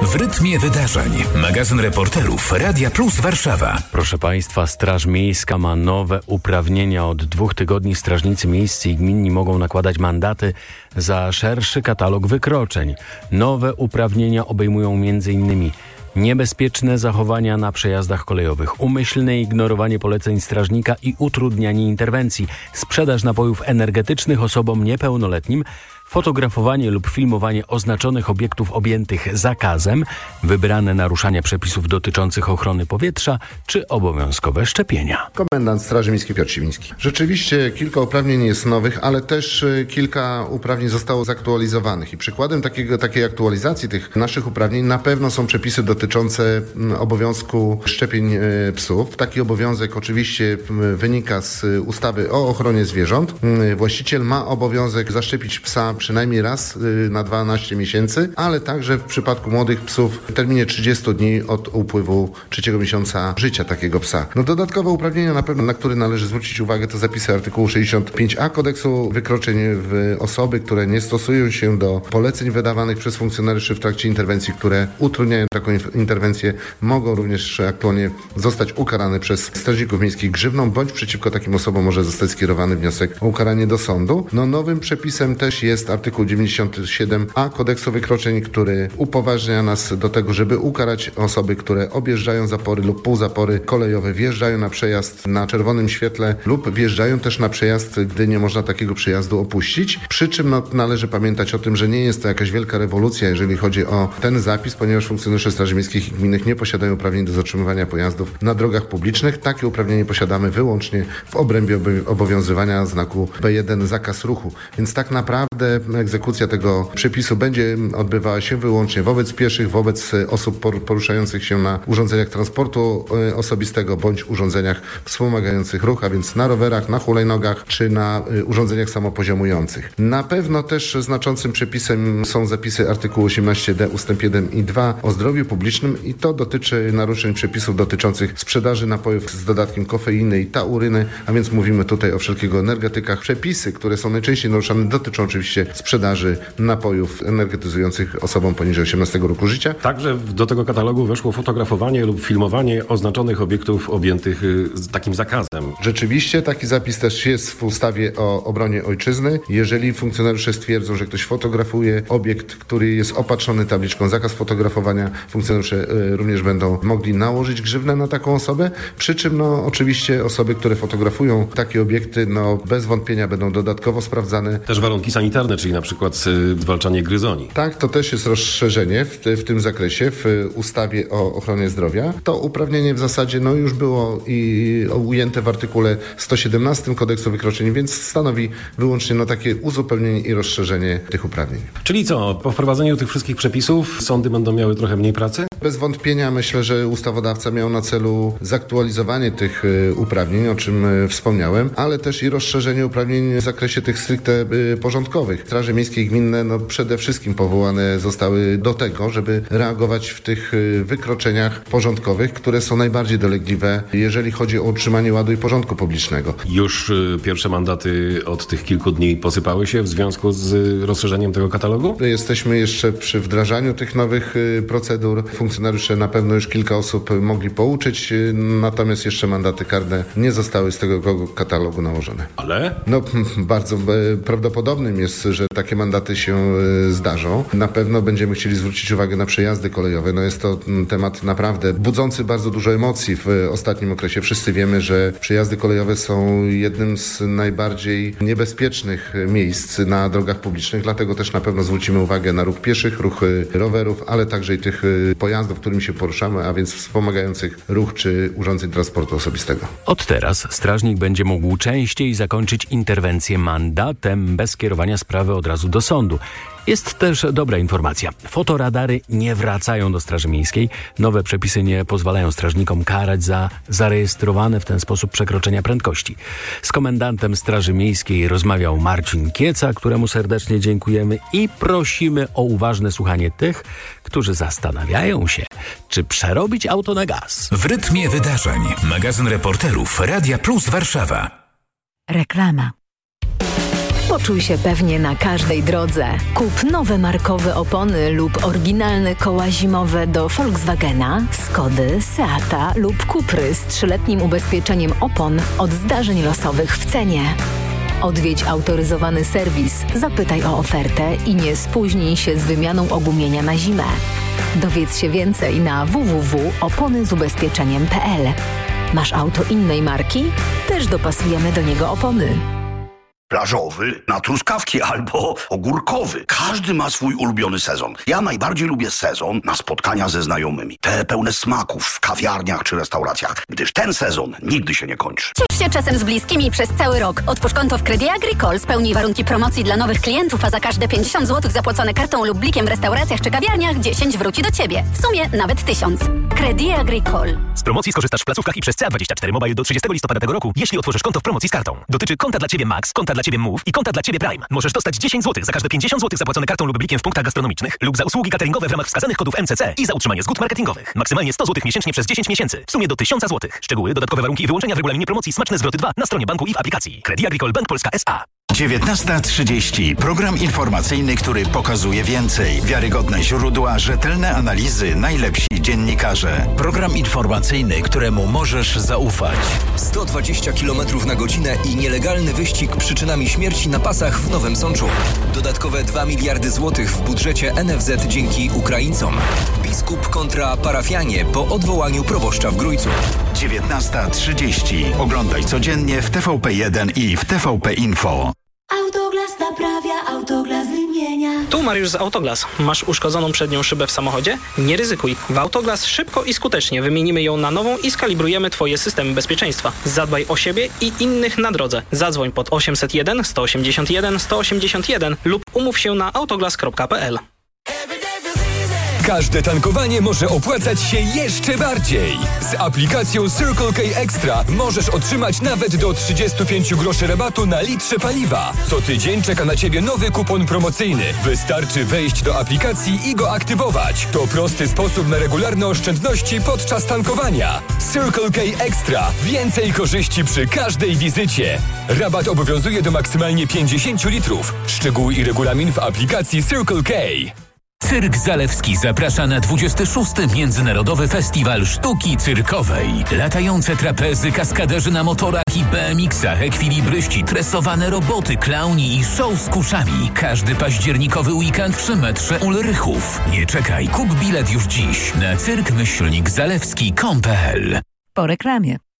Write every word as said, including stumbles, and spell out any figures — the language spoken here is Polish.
W rytmie wydarzeń. Magazyn reporterów Radia Plus Warszawa. Proszę Państwa, Straż Miejska ma nowe uprawnienia. Od dwóch tygodni strażnicy miejscy i gminni mogą nakładać mandaty za szerszy katalog wykroczeń. Nowe uprawnienia obejmują między innymi niebezpieczne zachowania na przejazdach kolejowych, umyślne ignorowanie poleceń strażnika i utrudnianie interwencji, sprzedaż napojów energetycznych osobom niepełnoletnim, fotografowanie lub filmowanie oznaczonych obiektów objętych zakazem, wybrane naruszania przepisów dotyczących ochrony powietrza czy obowiązkowe szczepienia. Komendant Straży Miejskiej Piotr Siwiński. Rzeczywiście kilka uprawnień jest nowych, ale też kilka uprawnień zostało zaktualizowanych i przykładem takiego, takiej aktualizacji tych naszych uprawnień na pewno są przepisy dotyczące obowiązku szczepień psów. Taki obowiązek oczywiście wynika z ustawy o ochronie zwierząt. Właściciel ma obowiązek zaszczepić psa przynajmniej raz na dwanaście miesięcy, ale także w przypadku młodych psów w terminie trzydziestu dni od upływu trzeciego miesiąca życia takiego psa. No dodatkowe uprawnienia na pewno, na które należy zwrócić uwagę, to zapisy artykułu sześćdziesiąt pięć a Kodeksu Wykroczeń. W osoby, które nie stosują się do poleceń wydawanych przez funkcjonariuszy w trakcie interwencji, które utrudniają taką interwencję, mogą również aktualnie zostać ukarane przez strażników miejskich grzywną, bądź przeciwko takim osobom może zostać skierowany wniosek o ukaranie do sądu. No nowym przepisem też jest artykuł dziewięćdziesiąty siódmy a Kodeksu Wykroczeń, który upoważnia nas do tego, żeby ukarać osoby, które objeżdżają zapory lub półzapory kolejowe, wjeżdżają na przejazd na czerwonym świetle lub wjeżdżają też na przejazd, gdy nie można takiego przejazdu opuścić. Przy czym no, należy pamiętać o tym, że nie jest to jakaś wielka rewolucja, jeżeli chodzi o ten zapis, ponieważ funkcjonariusze Straży Miejskich i gminnych nie posiadają uprawnień do zatrzymywania pojazdów na drogach publicznych. Takie uprawnienie posiadamy wyłącznie w obrębie obowiązywania znaku B jeden zakaz ruchu. Więc tak naprawdę egzekucja tego przepisu będzie odbywała się wyłącznie wobec pieszych, wobec osób poruszających się na urządzeniach transportu osobistego bądź urządzeniach wspomagających ruch, a więc na rowerach, na hulajnogach czy na urządzeniach samopoziomujących. Na pewno też znaczącym przepisem są zapisy artykułu osiemnaście d ustęp jeden i dwa o zdrowiu publicznym i to dotyczy naruszeń przepisów dotyczących sprzedaży napojów z dodatkiem kofeiny i tauryny, a więc mówimy tutaj o wszelkiego energetykach. Przepisy, które są najczęściej naruszane, dotyczą oczywiście sprzedaży napojów energetyzujących osobom poniżej osiemnastego roku życia. Także do tego katalogu weszło fotografowanie lub filmowanie oznaczonych obiektów objętych takim zakazem. Rzeczywiście taki zapis też jest w ustawie o obronie ojczyzny. Jeżeli funkcjonariusze stwierdzą, że ktoś fotografuje obiekt, który jest opatrzony tabliczką zakaz fotografowania, funkcjonariusze również będą mogli nałożyć grzywnę na taką osobę. Przy czym no oczywiście osoby, które fotografują takie obiekty, no bez wątpienia będą dodatkowo sprawdzane. Też warunki sanitarne, czyli na przykład zwalczanie gryzoni. Tak, to też jest rozszerzenie w, w tym zakresie w ustawie o ochronie zdrowia. To uprawnienie w zasadzie no już było i ujęte w artykule sto siedemnastym Kodeksu Wykroczeń, więc stanowi wyłącznie no takie uzupełnienie i rozszerzenie tych uprawnień. Czyli co, po wprowadzeniu tych wszystkich przepisów sądy będą miały trochę mniej pracy? Bez wątpienia myślę, że ustawodawca miał na celu zaktualizowanie tych uprawnień, o czym wspomniałem, ale też i rozszerzenie uprawnień w zakresie tych stricte porządkowych. Straże miejskie i gminne no przede wszystkim powołane zostały do tego, żeby reagować w tych wykroczeniach porządkowych, które są najbardziej dolegliwe, jeżeli chodzi o utrzymanie ładu i porządku publicznego. Już y, pierwsze mandaty od tych kilku dni posypały się w związku z y, rozszerzeniem tego katalogu? Jesteśmy jeszcze przy wdrażaniu tych nowych y, procedur. Funkcjonariusze na pewno już kilka osób mogli pouczyć, y, natomiast jeszcze mandaty karne nie zostały z tego katalogu nałożone. Ale? No bardzo y, prawdopodobnym jest, że takie mandaty się y, zdarzą. Na pewno będziemy chcieli zwrócić uwagę na przejazdy kolejowe. No jest to m, temat naprawdę budzący bardzo dużo emocji w y, ostatnim okresie. Wszyscy wiemy, że przejazdy kolejowe są jednym z najbardziej niebezpiecznych miejsc na drogach publicznych, dlatego też na pewno zwrócimy uwagę na ruch pieszych, ruch rowerów, ale także i tych pojazdów, którymi się poruszamy, a więc wspomagających ruch czy urządzeń transportu osobistego. Od teraz strażnik będzie mógł częściej zakończyć interwencję mandatem bez kierowania sprawy od razu do sądu. Jest też dobra informacja. Fotoradary nie wracają do Straży Miejskiej. Nowe przepisy nie pozwalają strażnikom karać za zarejestrowane w ten sposób przekroczenia prędkości. Z komendantem Straży Miejskiej rozmawiał Marcin Kieca, któremu serdecznie dziękujemy i prosimy o uważne słuchanie tych, którzy zastanawiają się, czy przerobić auto na gaz. W rytmie wydarzeń. Magazyn reporterów Radia Plus Warszawa. Reklama. Poczuj się pewnie na każdej drodze. Kup nowe markowe opony lub oryginalne koła zimowe do Volkswagena, Skody, Seata lub Cupry z trzyletnim ubezpieczeniem opon od zdarzeń losowych w cenie. Odwiedź autoryzowany serwis, zapytaj o ofertę i nie spóźnij się z wymianą ogumienia na zimę. Dowiedz się więcej na w w w kropka opony z ubezpieczeniem kropka p l. Masz auto innej marki? Też dopasujemy do niego opony. Plażowy na truskawki albo ogórkowy. Każdy ma swój ulubiony sezon. Ja najbardziej lubię sezon na spotkania ze znajomymi. Te pełne smaków w kawiarniach czy restauracjach, gdyż ten sezon nigdy się nie kończy. Ciesz się czasem z bliskimi przez cały rok. Otwórz konto w Credit Agricole, spełnij warunki promocji dla nowych klientów, a za każde pięćdziesiąt złotych zapłacone kartą lub blikiem w restauracjach czy kawiarniach dziesięć wróci do Ciebie. W sumie nawet tysiąc. Credit Agricole. Z promocji skorzystasz w placówkach i przez C A dwadzieścia cztery Mobile do trzydziestego listopada tego roku, jeśli otworzysz konto w promocji z kartą. Dotyczy konta dla Ciebie Max, konta dla Ciebie Move i konta dla Ciebie Prime. Możesz dostać dziesięć złotych za każde pięćdziesiąt złotych zapłacone kartą lub blikiem w punktach gastronomicznych lub za usługi cateringowe w ramach wskazanych kodów M C C i za utrzymanie zgód marketingowych. Maksymalnie sto złotych miesięcznie przez dziesięć miesięcy. W sumie do tysiąc złotych. Szczegóły, dodatkowe warunki i wyłączenia w regulaminie promocji Smaczne Zwroty dwa na stronie banku i w aplikacji. Credit Agricole Bank Polska S A. dziewiętnasta trzydzieści. Program informacyjny, który pokazuje więcej. Wiarygodne źródła, rzetelne analizy, najlepsi dziennikarze. Program informacyjny, któremu możesz zaufać. sto dwadzieścia kilometrów na godzinę i nielegalny wyścig przyczynami śmierci na pasach w Nowym Sączu. Dodatkowe dwa miliardy złotych w budżecie N F Z dzięki Ukraińcom. Biskup kontra parafianie po odwołaniu proboszcza w Grójcu. dziewiętnasta trzydzieści. Oglądaj codziennie w T V P jeden i w T V P Info. Autoglas naprawia, Autoglas wymienia. Tu Mariusz z Autoglas. Masz uszkodzoną przednią szybę w samochodzie? Nie ryzykuj. W Autoglas szybko i skutecznie wymienimy ją na nową i skalibrujemy Twoje systemy bezpieczeństwa. Zadbaj o siebie i innych na drodze. Zadzwoń pod osiemset jeden sto osiemdziesiąt jeden sto osiemdziesiąt jeden lub umów się na autoglas kropka p l. Każde tankowanie może opłacać się jeszcze bardziej. Z aplikacją Circle K Extra możesz otrzymać nawet do trzydzieści pięć groszy rabatu na litrze paliwa. Co tydzień czeka na Ciebie nowy kupon promocyjny. Wystarczy wejść do aplikacji i go aktywować. To prosty sposób na regularne oszczędności podczas tankowania. Circle K Extra. Więcej korzyści przy każdej wizycie. Rabat obowiązuje do maksymalnie pięćdziesiąt litrów. Szczegóły i regulamin w aplikacji Circle K. Cyrk Zalewski zaprasza na dwudziesty szósty Międzynarodowy Festiwal Sztuki Cyrkowej. Latające trapezy, kaskaderzy na motorach i B M X-ach, ekwilibryści, tresowane roboty, klauni i show z kuszami. Każdy październikowy weekend przy metrze Ulrychów. Nie czekaj, kup bilet już dziś na cyrk myślnik zalewski kropka com kropka p l. Po reklamie.